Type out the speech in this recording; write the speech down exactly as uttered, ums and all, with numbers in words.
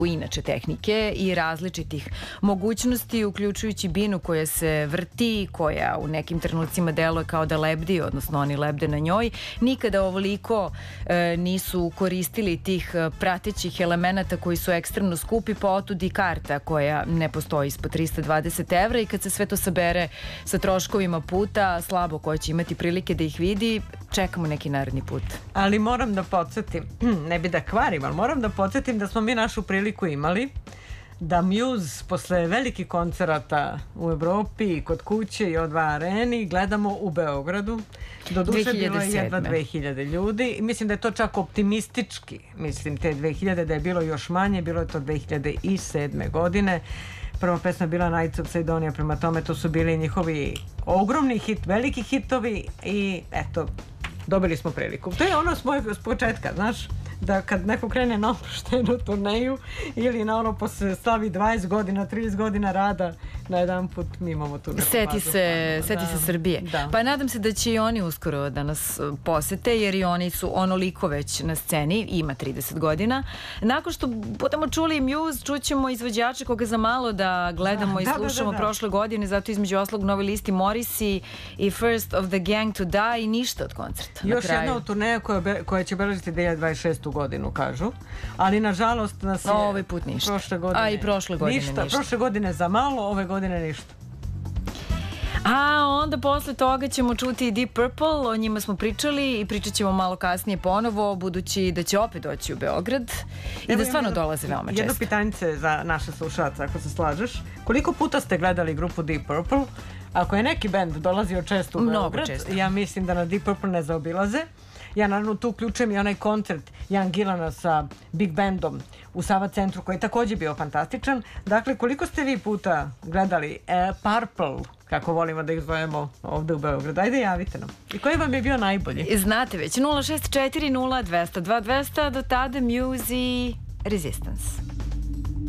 inače tehnike i različitih mogućnosti, uključujući binu koja se vrti, koja u nekim trenucima deluje kao da lebdi, odnosno oni lebde na njoj. Nikada ovoliko e, nisu koristili tih pratećih elemenata koji su ekstremno skupi, pa otud i karta koja ne postoji ispod trista dvadeset evra i kad se sve to sabere sa troškovima puta, slabo ko će imati prilike da ih vidi, čekamo neki naredni put. Ali moram da podsjetim, ne bi da kvarim, ali moram da podsjetim da smo mi našu priliku imali da Muse posle velikih koncerata u Evropi i kod kuće i o dva areni gledamo u Beogradu. Do duše bilo je jedva dve hiljade ljudi i mislim da je to čak optimistički, mislim te dve hiljade, da je bilo još manje, bilo je to dve hiljade sedme godine. Prva pesma bila Nights of Sidonia, prema tome to su bili njihovi ogromni hit, veliki hitovi i eto, dobili smo priliku. To je ono s mojeg početka, znaš, da kad neko krene na oproštenu turneju ili na ono posle slavi dvadeset godina, trideset godina rada, na jedan put mi imamo tu neku Seti bazu. se, Da. seti se Srbije. Da. Pa nadam se da će i oni uskoro da nas posete, jer i oni su onoliko već na sceni, ima trideset godina. Nakon što budemo čuli Muse, čućemo izvođače koga za malo da gledamo Da, i da, slušamo da, da. prošle godine, zato između oslog novoj listi Morrissey i First of the Gang to Die i ništa od koncerta. Još na kraju. jedna od turneja koja, be- koja će beležiti dve hiljade dvadeset šestu godinu, kažu. Ali nažalost nas je... Ovaj put ništa. Prošle godine, A i prošle godine ništa. Prošle godine za malo, ove godine ništa. A onda posle toga ćemo čuti i Deep Purple, o njima smo pričali i pričat ćemo malo kasnije ponovo, budući da će opet doći u Beograd i da stvarno dolaze veoma često. Jedno pitanje za naše slušalce, ako se slažeš. Koliko puta ste gledali grupu Deep Purple? Ako je neki bend dolazio često u Mnogo Beograd, često. ja mislim da na Deep Purple ne zaobilaze. Ja naravno tu uključujem i onaj koncert Ian Gillana sa Big Bandom u Sava centru, koji je također bio fantastičan. Dakle, koliko ste vi puta gledali e, Purple, kako volimo da ih zovemo ovde u Beogradu? Ajde, javite nam. I koji vam je bio najbolji? Znate već, nula šest četiri nula dvesta dva dvesta, do tada Muse i Resistance.